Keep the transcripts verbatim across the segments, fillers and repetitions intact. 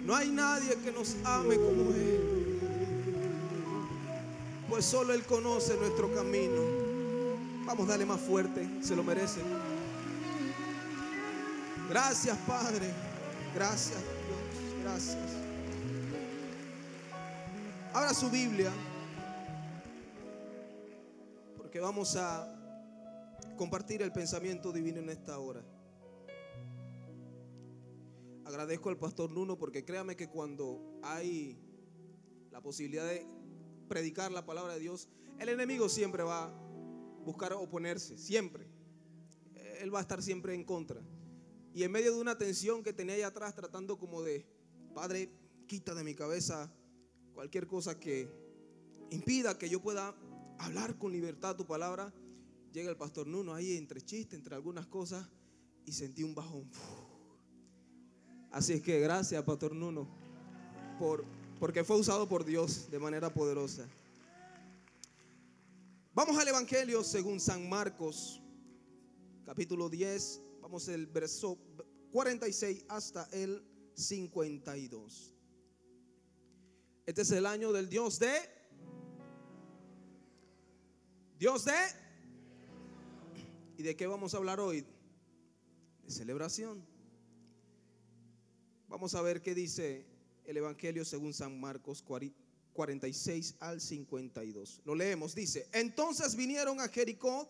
No hay nadie que nos ame como Él, pues solo Él conoce nuestro camino. Vamos, dale más fuerte, se lo merece. Gracias, Padre. Gracias, Dios. Gracias. Abra su Biblia, porque vamos a compartir el pensamiento divino en esta hora. Agradezco al pastor Nuno, porque créame que cuando hay la posibilidad de predicar la palabra de Dios, el enemigo siempre va a buscar oponerse, siempre. Él va a estar siempre en contra. Y en medio de una tensión que tenía allá atrás, tratando como de, Padre, quita de mi cabeza cualquier cosa que impida que yo pueda hablar con libertad tu palabra, llega el pastor Nuno ahí entre chistes, entre algunas cosas, y sentí un bajón. Así es que gracias, pastor Nuno, por, porque fue usado por Dios de manera poderosa. Vamos al Evangelio según San Marcos, capítulo diez. Vamos del verso cuarenta y seis hasta el cincuenta y dos. Este es el año del Dios de Dios de ¿Y de qué vamos a hablar hoy? De celebración. Vamos a ver qué dice el Evangelio según San Marcos cuarenta y seis al cincuenta y dos. Lo leemos, dice: entonces vinieron a Jericó,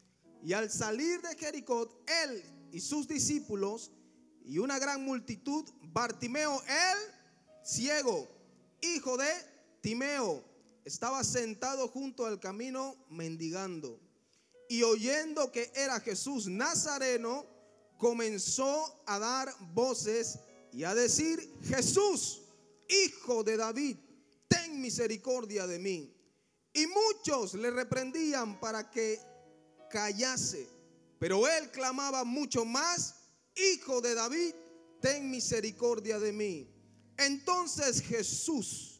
y al salir de Jericó, él y sus discípulos y una gran multitud, Bartimeo el ciego, hijo de Timeo, estaba sentado junto al camino mendigando. Y oyendo que era Jesús Nazareno, comenzó a dar voces y a decir: Jesús, hijo de David, ten misericordia de mí. Y muchos le reprendían para que callase, pero él clamaba mucho más: Hijo de David, ten misericordia de mí. Entonces Jesús,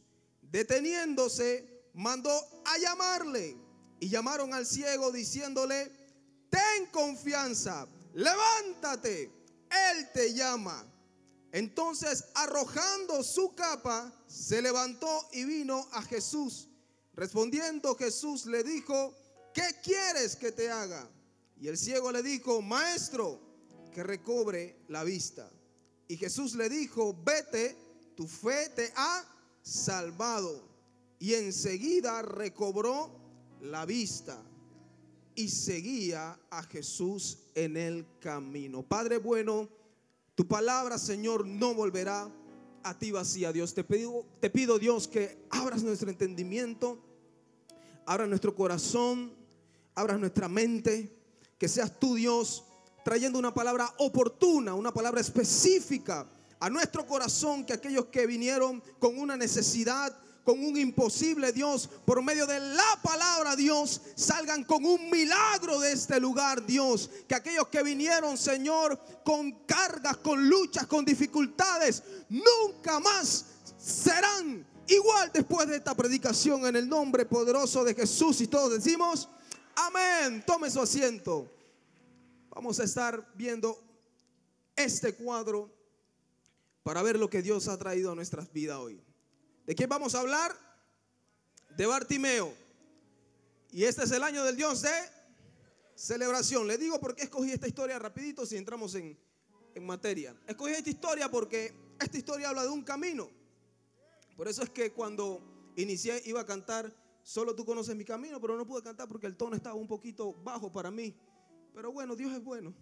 deteniéndose, mandó a llamarle, y llamaron al ciego diciéndole: ten confianza, levántate, él te llama. Entonces, arrojando su capa, se levantó y vino a Jesús. Respondiendo Jesús le dijo: ¿qué quieres que te haga? Y el ciego le dijo: maestro, que recobre la vista. Y Jesús le dijo: vete, tu fe te ha salvado. Y enseguida recobró la vista y seguía a Jesús en el camino. Padre bueno, tu palabra, Señor, no volverá a ti vacía, Dios. Te pido, te pido, Dios, que abras nuestro entendimiento, abras nuestro corazón, abras nuestra mente, que seas tú, Dios, trayendo una palabra oportuna, una palabra específica a nuestro corazón, que aquellos que vinieron con una necesidad, con un imposible, Dios, por medio de la palabra, Dios, salgan con un milagro de este lugar, Dios. Que aquellos que vinieron, Señor, con cargas, con luchas, con dificultades, nunca más serán igual después de esta predicación, en el nombre poderoso de Jesús. Y todos decimos amén. Tome su asiento. Vamos a estar viendo este cuadro para ver lo que Dios ha traído a nuestras vidas hoy. ¿De quién vamos a hablar? De Bartimeo. Y este es el año del Dios de celebración. Le digo por qué escogí esta historia rapidito, si entramos en, en materia. Escogí esta historia porque esta historia habla de un camino. Por eso es que cuando inicié iba a cantar Solo tú conoces mi camino, pero no pude cantar porque el tono estaba un poquito bajo para mí. Pero bueno, Dios es bueno.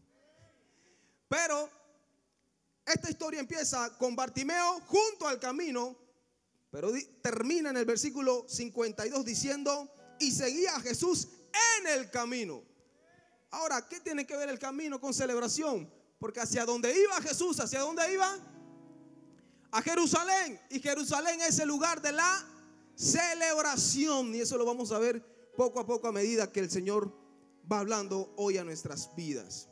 Pero esta historia empieza con Bartimeo junto al camino, pero termina en el versículo cincuenta y dos diciendo: y seguía a Jesús en el camino. Ahora, ¿qué tiene que ver el camino con celebración? Porque hacia donde iba Jesús, ¿hacia dónde iba? A Jerusalén. Y Jerusalén es el lugar de la celebración. Y eso lo vamos a ver poco a poco a medida que el Señor va hablando hoy a nuestras vidas.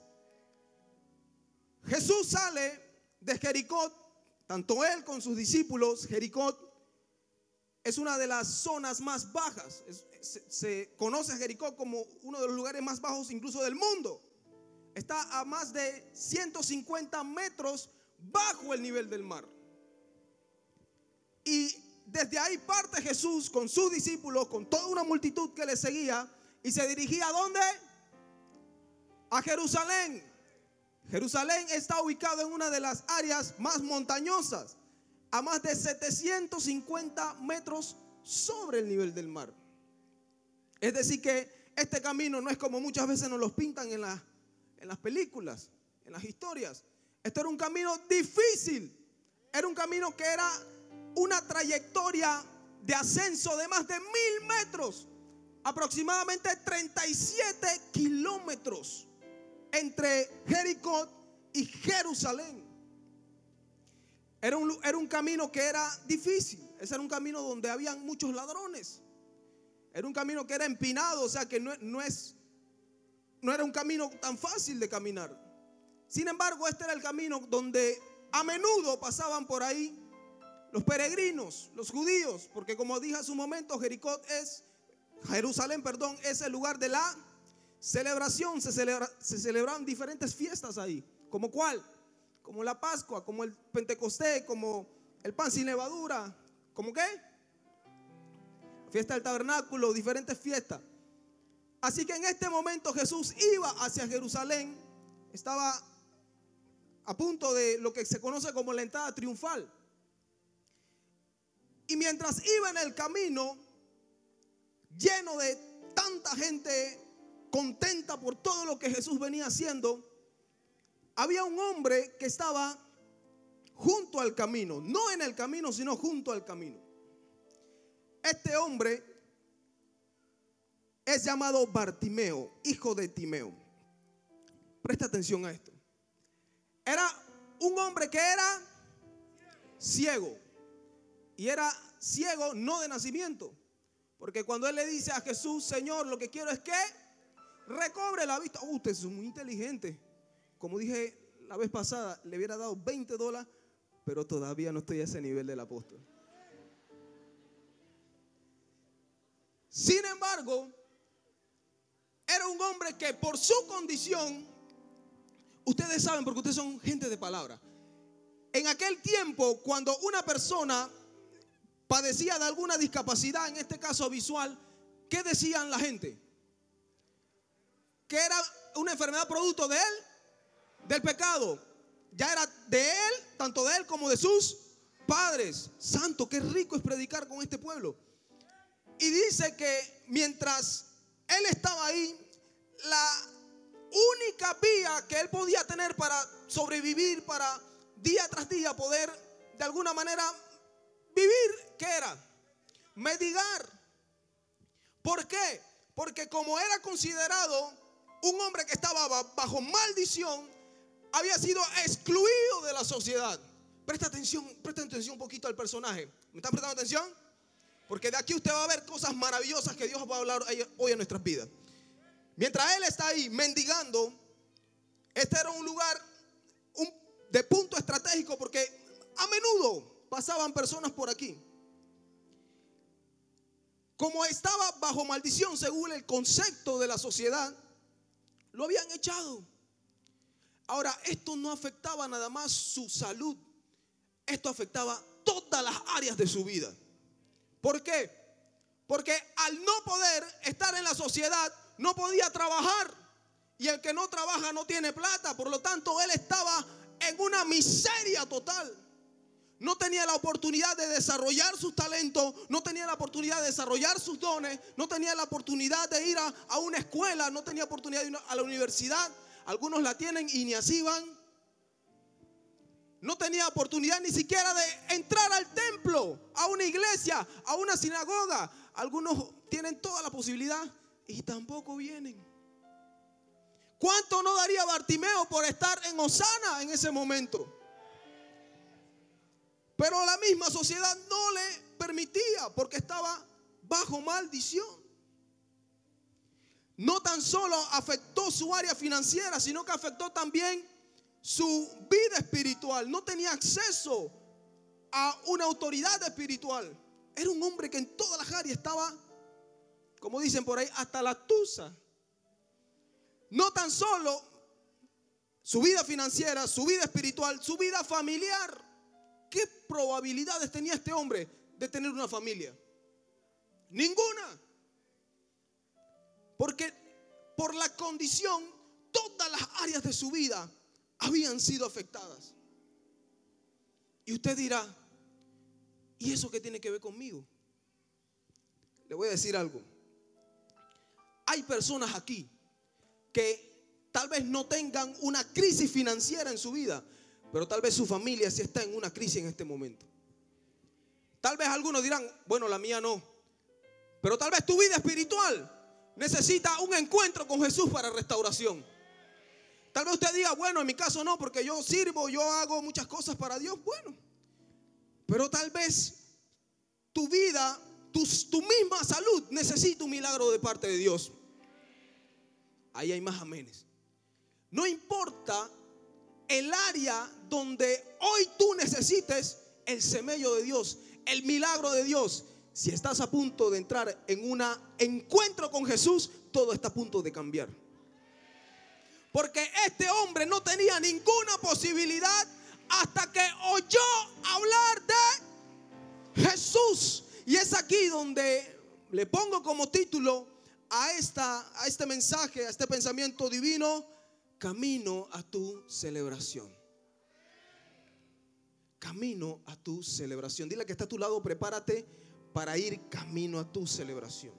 Jesús sale de Jericó, tanto él con sus discípulos. Jericó es una de las zonas más bajas. Es, se, se conoce a Jericó como uno de los lugares más bajos incluso del mundo. Está a más de ciento cincuenta metros bajo el nivel del mar. Y desde ahí parte Jesús con sus discípulos, con toda una multitud que le seguía, y se dirigía ¿a dónde? A Jerusalén. Jerusalén está ubicado en una de las áreas más montañosas, a más de setecientos cincuenta metros sobre el nivel del mar. Es decir que este camino no es como muchas veces nos lo pintan en, la, en las películas, en las historias. Esto era un camino difícil. Era un camino que era una trayectoria de ascenso de más de mil metros, aproximadamente treinta y siete kilómetros entre Jericó y Jerusalén. Era un, era un camino que era difícil. Ese era un camino donde habían muchos ladrones. Era un camino que era empinado, o sea que no, no, es, no era un camino tan fácil de caminar. Sin embargo, este era el camino donde a menudo pasaban por ahí los peregrinos, los judíos, porque como dije hace un momento, Jericó es, Jerusalén, perdón, es el lugar de la celebración. Se, celebra, se celebraban diferentes fiestas ahí. ¿Como cuál? Como la Pascua, como el Pentecostés, como el pan sin levadura. ¿Cómo qué? Fiesta del tabernáculo, diferentes fiestas. Así que en este momento Jesús iba hacia Jerusalén. Estaba a punto de lo que se conoce como la entrada triunfal. Y mientras iba en el camino, lleno de tanta gente contenta por todo lo que Jesús venía haciendo, había un hombre que estaba junto al camino. No en el camino, sino junto al camino. Este hombre es llamado Bartimeo, hijo de Timeo. Presta atención a esto. Era un hombre que era ciego. Y era ciego no de nacimiento. Porque cuando él le dice a Jesús: Señor, lo que quiero es que recobre la vista. Oh, usted es muy inteligente. Como dije la vez pasada, le hubiera dado veinte dólares, pero todavía no estoy a ese nivel del apóstol. Sin embargo, era un hombre que por su condición, ustedes saben, porque ustedes son gente de palabra, en aquel tiempo cuando una persona padecía de alguna discapacidad, en este caso visual, ¿qué decían la gente? Que era una enfermedad producto de él, del pecado. Ya era de él, tanto de él como de sus padres. Santo, qué rico es predicar con este pueblo. Y dice que mientras él estaba ahí, la única vía que él podía tener para sobrevivir, para día tras día poder de alguna manera vivir, ¿qué era? Mendigar. ¿Por qué? Porque como era considerado un hombre que estaba bajo maldición, había sido excluido de la sociedad. Presta atención, presta atención un poquito al personaje. ¿Me están prestando atención? Porque de aquí usted va a ver cosas maravillosas que Dios va a hablar hoy en nuestras vidas. Mientras él está ahí mendigando, este era un lugar un, de punto estratégico, porque a menudo pasaban personas por aquí. Como estaba bajo maldición según el concepto de la sociedad, lo habían echado. Ahora, esto no afectaba nada más su salud, esto afectaba todas las áreas de su vida. ¿Por qué? Porque al no poder estar en la sociedad, no podía trabajar. Y el que no trabaja no tiene plata. Por lo tanto, él estaba en una miseria total. No tenía la oportunidad de desarrollar sus talentos, no tenía la oportunidad de desarrollar sus dones, no tenía la oportunidad de ir a, a una escuela, no tenía oportunidad de ir a la universidad. Algunos la tienen y ni así van. No tenía oportunidad ni siquiera de entrar al templo, a una iglesia, a una sinagoga. Algunos tienen toda la posibilidad y tampoco vienen. ¿Cuánto no daría Bartimeo por estar en Osana en ese momento? Pero la misma sociedad no le permitía porque estaba bajo maldición. No tan solo afectó su área financiera, sino que afectó también su vida espiritual. No tenía acceso a una autoridad espiritual. Era un hombre que en todas las áreas estaba, como dicen por ahí, hasta la tusa. No tan solo su vida financiera, su vida espiritual, su vida familiar. ¿Qué probabilidades tenía este hombre de tener una familia. Ninguna. Porque por la condición, todas las áreas de su vida habían sido afectadas. Y usted dirá, ¿y eso qué tiene que ver conmigo? Le voy a decir algo. Hay personas aquí que tal vez no tengan una crisis financiera en su vida, pero tal vez su familia sí está en una crisis en este momento. Tal vez algunos dirán, bueno, la mía no. Pero tal vez tu vida espiritual necesita un encuentro con Jesús para restauración. Tal vez usted diga, bueno, en mi caso no, porque yo sirvo, yo hago muchas cosas para Dios. Bueno, pero tal vez tu vida, tu, tu misma salud necesita un milagro de parte de Dios. Ahí hay más amenes. No importa el área donde hoy tú necesites el semello de Dios, el milagro de Dios. Si estás a punto de entrar en un encuentro con Jesús, todo está a punto de cambiar. Porque este hombre no tenía ninguna posibilidad hasta que oyó hablar de Jesús. Y es aquí donde le pongo como título a, esta, a este mensaje, a este pensamiento divino: camino a tu celebración. Camino a tu celebración. Dile que está a tu lado, prepárate para ir camino a tu celebración.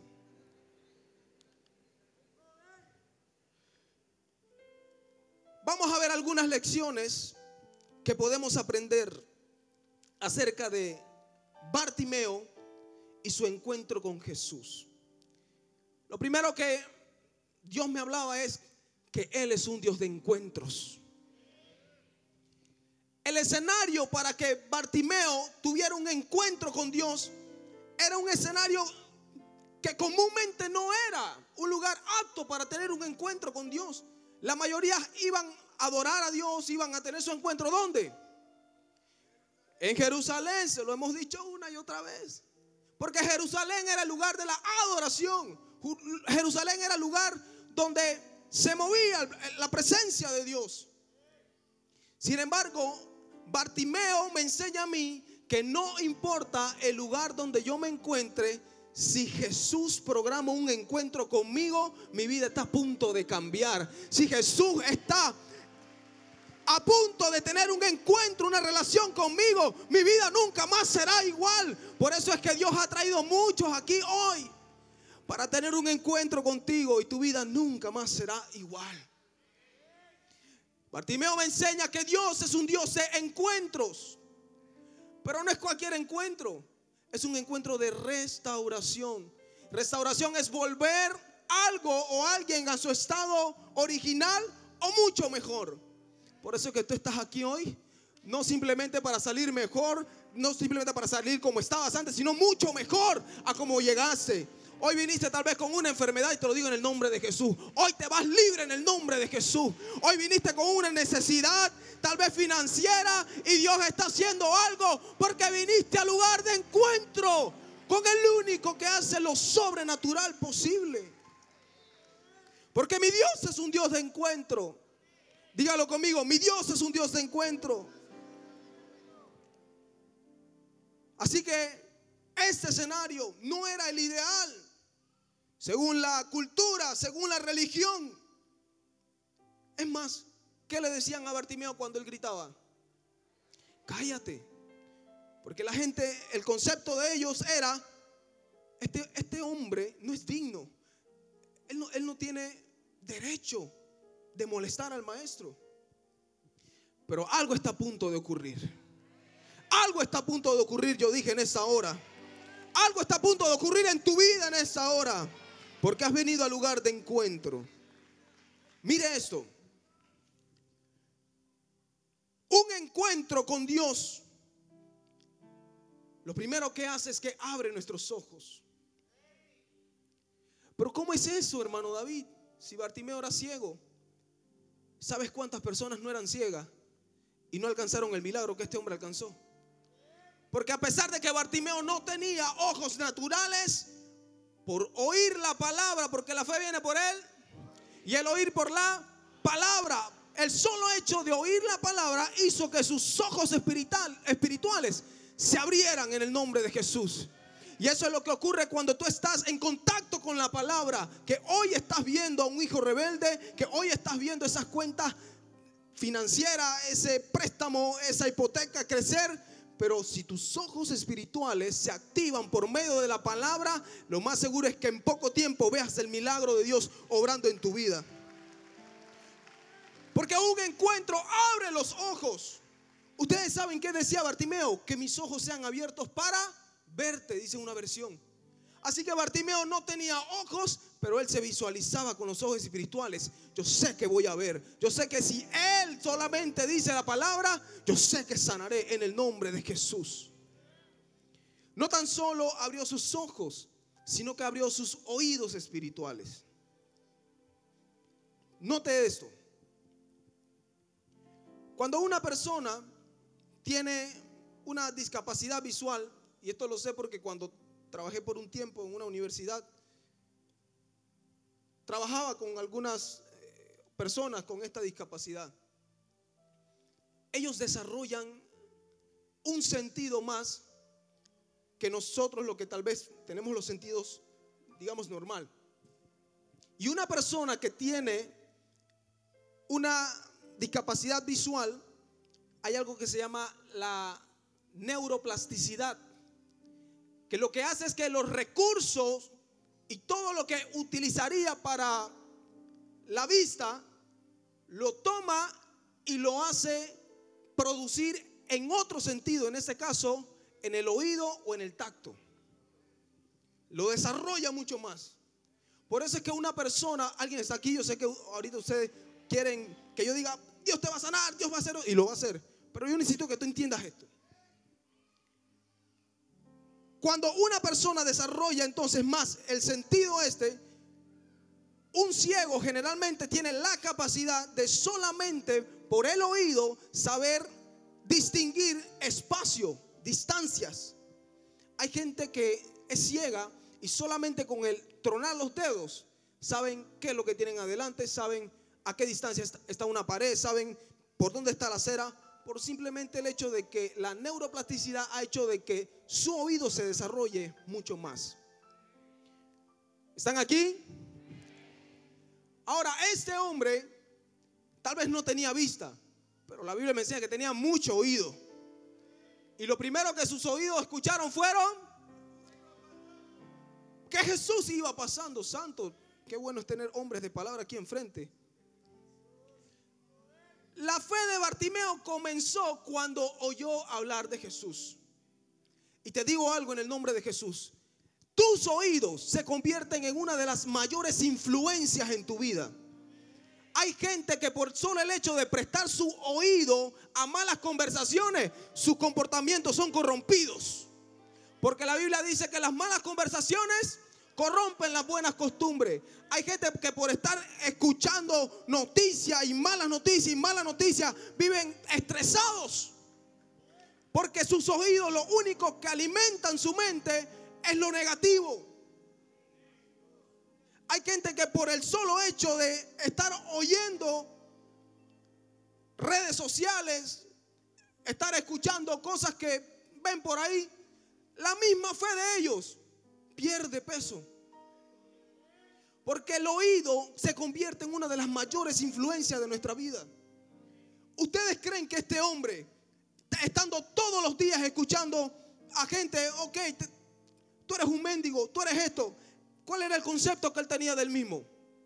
Vamos a ver algunas lecciones que podemos aprender acerca de Bartimeo y su encuentro con Jesús. Lo primero que Dios me hablaba es que Él es un Dios de encuentros. El escenario para que Bartimeo tuviera un encuentro con Dios era un escenario que comúnmente no era un lugar apto para tener un encuentro con Dios. La mayoría iban a adorar a Dios, iban a tener su encuentro. ¿Dónde? En Jerusalén, se lo hemos dicho una y otra vez. Porque Jerusalén era el lugar de la adoración. Jerusalén era el lugar donde se movía la presencia de Dios. Sin embargo, Bartimeo me enseña a mí que no importa el lugar donde yo me encuentre, si Jesús programa un encuentro conmigo, mi vida está a punto de cambiar. Si Jesús está a punto de tener un encuentro, una relación conmigo, mi vida nunca más será igual. Por eso es que Dios ha traído muchos aquí hoy para tener un encuentro contigo, y tu vida nunca más será igual. Bartimeo me enseña que Dios es un Dios de encuentros, pero no es cualquier encuentro, es un encuentro de restauración. Restauración es volver algo o alguien a su estado original o mucho mejor. Por eso es que tú estás aquí hoy, no simplemente para salir mejor, no simplemente para salir como estabas antes, sino mucho mejor a como llegaste. Hoy viniste tal vez con una enfermedad, y te lo digo en el nombre de Jesús. Hoy te vas libre en el nombre de Jesús. Hoy viniste con una necesidad tal vez financiera, y Dios está haciendo algo porque viniste al lugar de encuentro con el único que hace lo sobrenatural posible. Porque mi Dios es un Dios de encuentro. Dígalo conmigo, mi Dios es un Dios de encuentro. Así que este escenario no era el ideal, según la cultura, según la religión. Es más, ¿qué le decían a Bartimeo cuando él gritaba? Cállate. Porque la gente, el concepto de ellos era, este, este hombre no es digno. Él no, él no tiene derecho de molestar al maestro. Pero algo está a punto de ocurrir. Algo está a punto de ocurrir, yo dije en esa hora. Algo está a punto de ocurrir en tu vida en esa hora, porque has venido al lugar de encuentro. Mire esto. Un encuentro con Dios, lo primero que hace es que abre nuestros ojos. Pero ¿cómo es eso, hermano David? Si Bartimeo era ciego, ¿sabes cuántas personas no eran ciegas y no alcanzaron el milagro que este hombre alcanzó? Porque a pesar de que Bartimeo no tenía ojos naturales, por oír la palabra, porque la fe viene por él y el oír por la palabra, el solo hecho de oír la palabra hizo que sus ojos espiritual, espirituales se abrieran en el nombre de Jesús. Y eso es lo que ocurre cuando tú estás en contacto con la palabra, que hoy estás viendo a un hijo rebelde, que hoy estás viendo esas cuentas financieras, ese préstamo, esa hipoteca crecer. Pero si tus ojos espirituales se activan por medio de la palabra, lo más seguro es que en poco tiempo veas el milagro de Dios obrando en tu vida. Porque un encuentro abre los ojos. Ustedes saben qué decía Bartimeo: que mis ojos sean abiertos para verte, dice una versión. Así que Bartimeo no tenía ojos, pero él se visualizaba con los ojos espirituales. Yo sé que voy a ver. Yo sé que si él solamente dice la palabra, yo sé que sanaré en el nombre de Jesús. No tan solo abrió sus ojos, sino que abrió sus oídos espirituales. Note esto. Cuando una persona tiene una discapacidad visual, y esto lo sé porque cuando trabajé por un tiempo en una universidad, trabajaba con algunas personas con esta discapacidad. Ellos desarrollan un sentido más que nosotros, lo que tal vez tenemos los sentidos, digamos, normal. Y una persona que tiene una discapacidad visual, hay algo que se llama la neuroplasticidad, que lo que hace es que los recursos y todo lo que utilizaría para la vista, lo toma y lo hace producir en otro sentido, en este caso en el oído o en el tacto. Lo desarrolla mucho más. Por eso es que una persona, alguien está aquí, yo sé que ahorita ustedes quieren que yo diga: Dios te va a sanar, Dios va a hacer, y lo va a hacer. Pero yo necesito que tú entiendas esto. Cuando una persona desarrolla entonces más el sentido este, un ciego generalmente tiene la capacidad de solamente por el oído saber distinguir espacio, distancias. Hay gente que es ciega y solamente con el tronar los dedos saben qué es lo que tienen adelante, saben a qué distancia está una pared, saben por dónde está la acera, por simplemente el hecho de que la neuroplasticidad ha hecho de que su oído se desarrolle mucho más. ¿Están aquí? Ahora, este hombre tal vez no tenía vista, pero la Biblia me enseña que tenía mucho oído. Y lo primero que sus oídos escucharon fueron que Jesús iba pasando. Santo, qué bueno es tener hombres de palabra aquí enfrente. La fe de Bartimeo comenzó cuando oyó hablar de Jesús. Y te digo algo en el nombre de Jesús: tus oídos se convierten en una de las mayores influencias en tu vida. Hay gente que por solo el hecho de prestar su oído a malas conversaciones, sus comportamientos son corrompidos. Porque la Biblia dice que las malas conversaciones corrompen las buenas costumbres. Hay gente que por estar escuchando noticias y malas noticias y malas noticias viven estresados. Porque sus oídos lo único que alimentan su mente es lo negativo. Hay gente que por el solo hecho de estar oyendo redes sociales, estar escuchando cosas que ven por ahí, la misma fe de ellos pierde peso. Porque el oído se convierte en una de las mayores influencias de nuestra vida. ¿Ustedes creen que este hombre, estando todos los días escuchando a gente, ok, te, tú eres un mendigo, tú eres esto? ¿Cuál era el concepto que él tenía del mismo?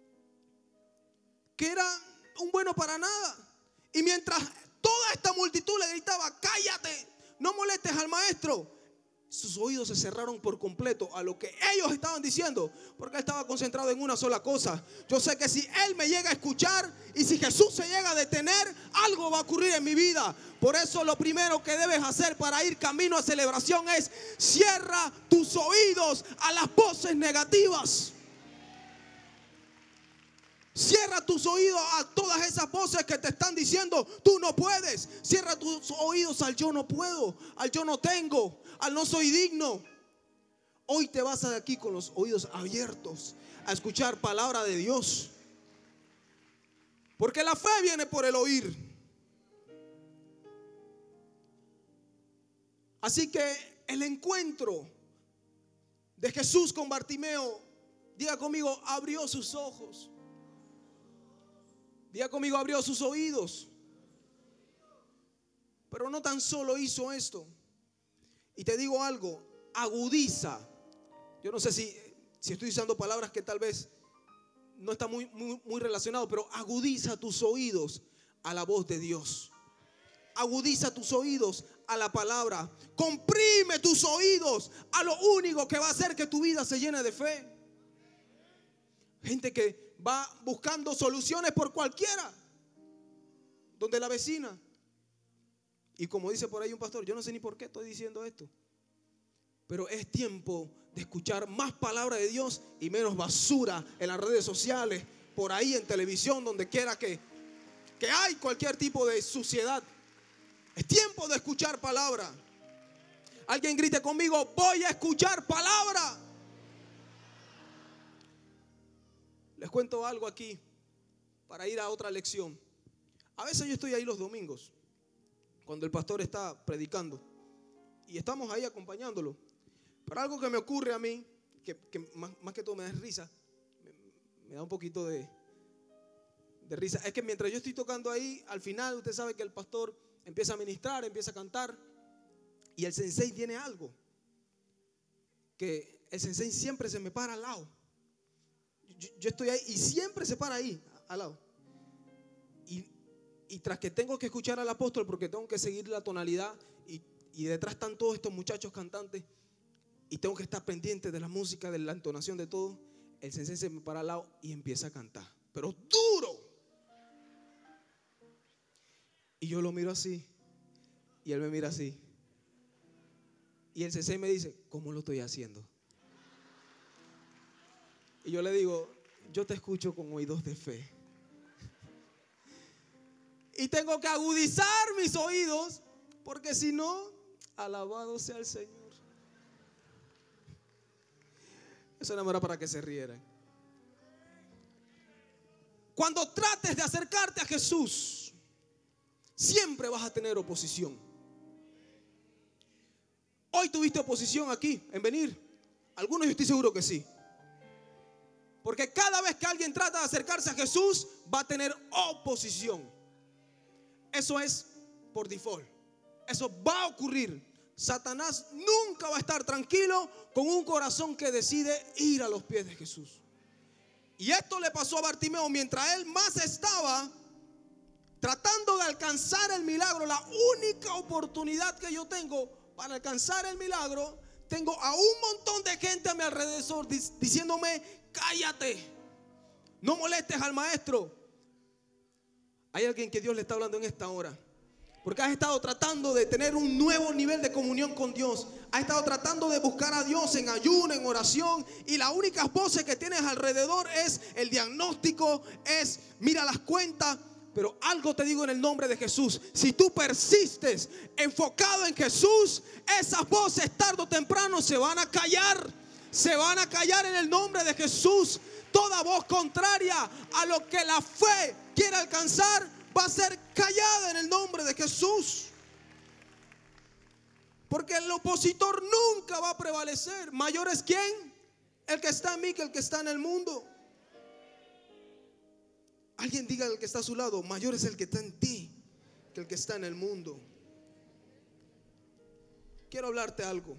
Que era un bueno para nada. Y mientras toda esta multitud le gritaba: cállate, no molestes al maestro, sus oídos se cerraron por completo a lo que ellos estaban diciendo, porque él estaba concentrado en una sola cosa: yo sé que si él me llega a escuchar y si Jesús se llega a detener, algo va a ocurrir en mi vida. Por eso lo primero que debes hacer para ir camino a celebración es: cierra tus oídos a las voces negativas. Cierra tus oídos a todas esas voces que te están diciendo: tú no puedes. Cierra tus oídos al yo no puedo, al yo no tengo, al no soy digno. Hoy te vas de aquí con los oídos abiertos a escuchar palabra de Dios. Porque la fe viene por el oír. Así que el encuentro de Jesús con Bartimeo, diga conmigo, abrió sus ojos. Diga conmigo, abrió sus oídos. Pero no tan solo hizo esto. Y te digo algo, agudiza. Yo no sé si, si estoy usando palabras que tal vez no está muy, muy, muy relacionado, pero agudiza tus oídos a la voz de Dios. Agudiza tus oídos a la palabra. Comprime tus oídos a lo único que va a hacer que tu vida se llene de fe. Gente que va buscando soluciones por cualquiera, donde la vecina. Y como dice por ahí un pastor, yo no sé ni por qué estoy diciendo esto, pero es tiempo de escuchar más palabra de Dios y menos basura en las redes sociales, por ahí en televisión, donde quiera que, que hay cualquier tipo de suciedad. Es tiempo de escuchar palabra. Alguien grite conmigo, voy a escuchar palabra. Les cuento algo aquí para ir a otra lección. A veces yo estoy ahí los domingos, cuando el pastor está predicando, y estamos ahí acompañándolo. Pero algo que me ocurre a mí, que, que más, más que todo me da risa, me, me da un poquito de, de risa, es que mientras yo estoy tocando ahí, al final usted sabe que el pastor empieza a ministrar, empieza a cantar, y el sensei tiene algo, que el sensei siempre se me para al lado. Yo, yo estoy ahí y siempre se para ahí, al lado. Y, y tras que tengo que escuchar al apóstol, porque tengo que seguir la tonalidad, y, y detrás están todos estos muchachos cantantes, y tengo que estar pendiente de la música, de la entonación, de todo, el sensei se me para al lado y empieza a cantar, pero duro. Y yo lo miro así, y él me mira así, y el sensei me dice, ¿cómo lo estoy haciendo? Y yo le digo, yo te escucho con oídos de fe. Y tengo que agudizar mis oídos, porque si no, alabado sea el Señor. Eso no era para que se rieran. Cuando trates de acercarte a Jesús, siempre vas a tener oposición. Hoy tuviste oposición aquí en venir. Algunos yo estoy seguro que sí. Porque cada vez que alguien trata de acercarse a Jesús, va a tener oposición. Eso es por default. Eso va a ocurrir. Satanás nunca va a estar tranquilo con un corazón que decide ir a los pies de Jesús. Y esto le pasó a Bartimeo mientras él más estaba tratando de alcanzar el milagro. La única oportunidad que yo tengo para alcanzar el milagro, tengo a un montón de gente a mi alrededor diciéndome, cállate, no molestes al maestro. Hay alguien que Dios le está hablando en esta hora, porque has estado tratando de tener un nuevo nivel de comunión con Dios. Has estado tratando de buscar a Dios en ayuno, en oración, y las únicas voces que tienes alrededor es el diagnóstico, es mira las cuentas. Pero algo te digo en el nombre de Jesús: si tú persistes enfocado en Jesús, esas voces tarde o temprano se van a callar. Se van a callar en el nombre de Jesús. Toda voz contraria a lo que la fe quiere alcanzar va a ser callada en el nombre de Jesús. Porque el opositor nunca va a prevalecer. ¿Mayor es quién? El que está en mí que el que está en el mundo. Alguien diga al que está a su lado, mayor es el que está en ti que el que está en el mundo. Quiero hablarte algo.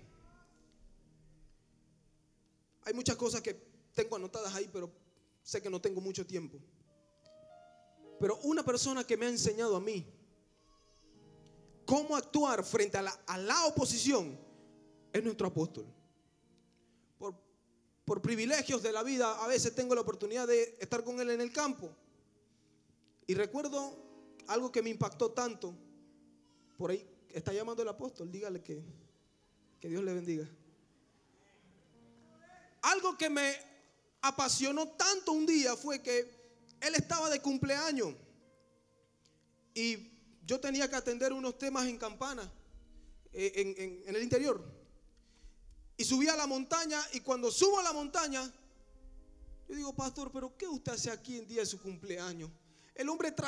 Hay muchas cosas que tengo anotadas ahí, pero sé que no tengo mucho tiempo. Pero una persona que me ha enseñado a mí cómo actuar frente a la, a la oposición es nuestro apóstol. Por, por privilegios de la vida, a veces tengo la oportunidad de estar con él en el campo. Y recuerdo algo que me impactó tanto. Por ahí está llamando el apóstol, dígale que, que Dios le bendiga. Algo que me apasionó tanto un día fue que él estaba de cumpleaños y yo tenía que atender unos temas en Campana, en, en, en el interior. Y subí a la montaña, y cuando subo a la montaña, yo digo, pastor, ¿pero qué usted hace aquí en día de su cumpleaños? El hombre